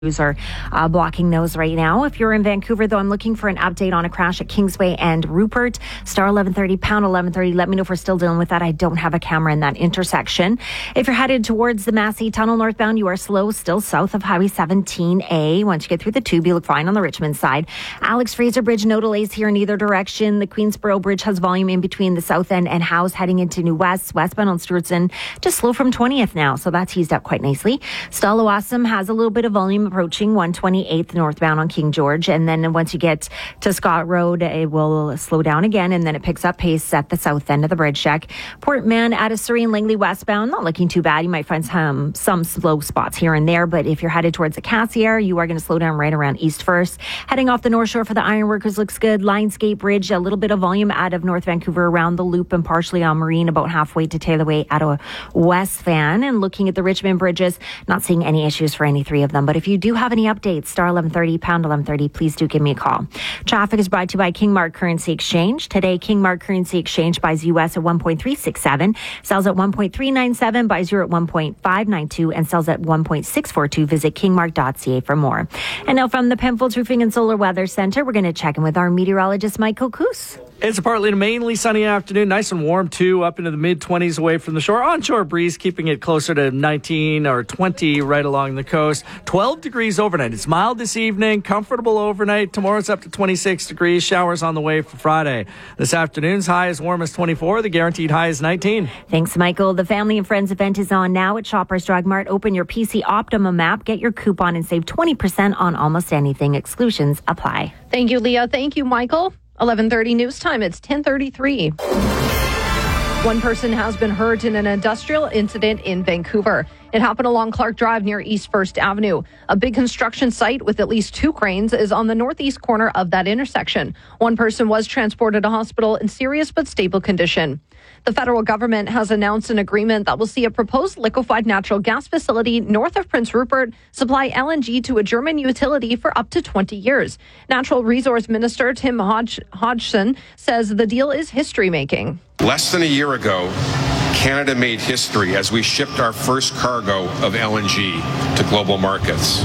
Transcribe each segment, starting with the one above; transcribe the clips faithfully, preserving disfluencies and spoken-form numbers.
are uh, blocking those right now. If you're in Vancouver, though, I'm looking for an update on a crash at Kingsway and Rupert. Star eleven thirty, pound eleven thirty. Let me know if we're still dealing with that. I don't have a camera in that intersection. If you're headed towards the Massey Tunnel northbound, you are slow still south of Highway seventeen A. Once you get through the tube, you look fine on the Richmond side. Alex Fraser Bridge, no delays here in either direction. The Queensboro Bridge has volume in between the south end and House heading into New West. Westbound on Stewartson, just slow from twentieth now, so that's eased up quite nicely. Stallawasam has a little bit of volume approaching one twenty-eighth northbound on King George, and then once you get to Scott Road, it will slow down again, and then it picks up pace at the south end of the bridge check. Port Mann at a Surrey and Langley westbound, not looking too bad. You might find some some slow spots here and there, but if you're headed towards the Cassiar, you are going to slow down right around East First. Heading off the North Shore for the Ironworkers looks good. Lionsgate Bridge, a little bit of volume out of North Vancouver around the Loop and partially on Marine, about halfway to Taylorway out of West Van. And looking at the Richmond bridges, not seeing any issues for any three of them, but if you do have any updates, star eleven thirty, pound eleven thirty, please do give me a call. Traffic is brought to you by Kingmark Currency Exchange. Today, Kingmark Currency Exchange buys U S at one point three six seven, sells at one point three nine seven, buys euro at one point five nine two, and sells at one point six four two. Visit kingmark dot c a for more. And now from the Penfolds Roofing and Solar Weather Center, we're going to check in with our meteorologist, Michael Coos. It's a partly to mainly sunny afternoon, nice and warm too, up into the mid twenties away from the shore. Onshore breeze keeping it closer to nineteen or twenty right along the coast. twelve degrees overnight. It's mild this evening, comfortable overnight. Tomorrow's up to twenty-six degrees. Showers on the way for Friday. This afternoon's high as warm as twenty-four. The guaranteed high is nineteen. Thanks, Michael. The Family and Friends event is on now at Shoppers Drug Mart. Open your P C Optimum app, get your coupon, and save twenty percent on almost anything. Exclusions apply. Thank you, Leah. Thank you, Michael. eleven thirty news time. It's ten thirty-three. One person has been hurt in an industrial incident in Vancouver. It happened along Clark Drive near East First Avenue. A big construction site with at least two cranes is on the northeast corner of that intersection. One person was transported to hospital in serious but stable condition. The federal government has announced an agreement that will see a proposed liquefied natural gas facility north of Prince Rupert supply L N G to a German utility for up to twenty years. Natural Resource Minister Tim Hodg- Hodgson says the deal is history-making. Less than a year ago, Canada made history as we shipped our first cargo of L N G to global markets.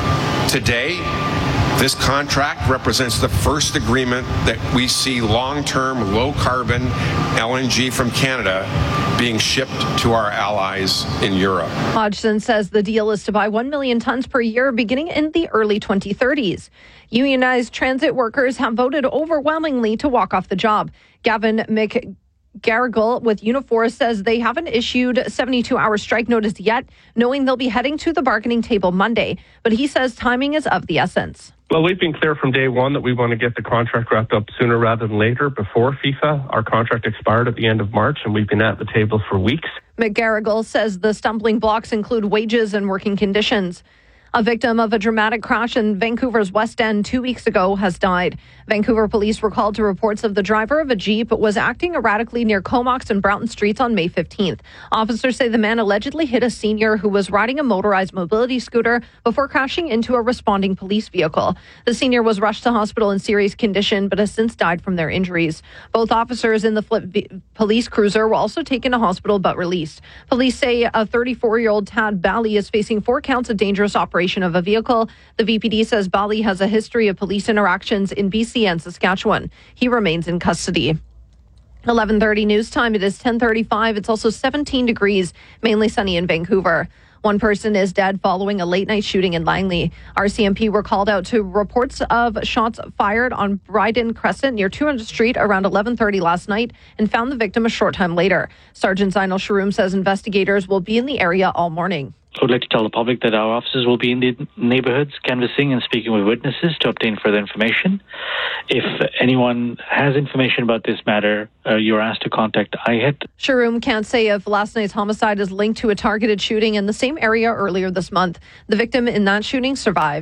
Today, this contract represents the first agreement that we see long-term, low-carbon L N G from Canada being shipped to our allies in Europe. Hodgson says the deal is to buy one million tons per year beginning in the early twenty thirties. Unionized transit workers have voted overwhelmingly to walk off the job. Gavin Mc... Garrigle with Unifor says they haven't issued seventy-two hour strike notice yet, knowing they'll be heading to the bargaining table Monday. But he says timing is of the essence. Well, we've been clear from day one that we want to get the contract wrapped up sooner rather than later. Before FIFA, our contract expired at the end of March, and we've been at the table for weeks. McGarrigle says the stumbling blocks include wages and working conditions. A victim of a dramatic crash in Vancouver's West End two weeks ago has died. Vancouver police were called to reports of the driver of a Jeep was acting erratically near Comox and Broughton Streets on May fifteenth. Officers say the man allegedly hit a senior who was riding a motorized mobility scooter before crashing into a responding police vehicle. The senior was rushed to hospital in serious condition but has since died from their injuries. Both officers in the flip v- police cruiser were also taken to hospital but released. Police say a thirty-four-year-old Tad Bally is facing four counts of dangerous operation of a vehicle. The V P D says Bally has a history of police interactions in B C and Saskatchewan. He remains in custody. eleven thirty news time. It is ten thirty-five. It's also seventeen degrees, mainly sunny in Vancouver. One person is dead following a late-night shooting in Langley. R C M P were called out to reports of shots fired on Bryden Crescent near two hundredth Street around eleven thirty last night and found the victim a short time later. Sergeant Zinal Sharoom says investigators will be in the area all morning. I would like to tell the public that our officers will be in the neighbourhoods canvassing and speaking with witnesses to obtain further information. If anyone has information about this matter, uh, you're asked to contact I H I T. Sharoom can't say if last night's homicide is linked to a targeted shooting in the same area earlier this month. The victim in that shooting survived.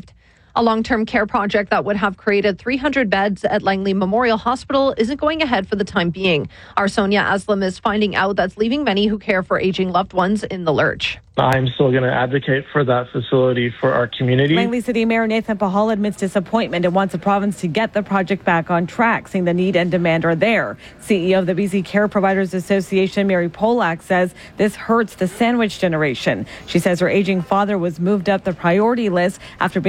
A long-term care project that would have created three hundred beds at Langley Memorial Hospital isn't going ahead for the time being. Our Sonia Aslam is finding out that's leaving many who care for aging loved ones in the lurch. I'm still going to advocate for that facility for our community. Langley City Mayor Nathan Pahal admits disappointment and wants the province to get the project back on track, saying the need and demand are there. C E O of the B C Care Providers Association, Mary Polak, says this hurts the sandwich generation. She says her aging father was moved up the priority list after being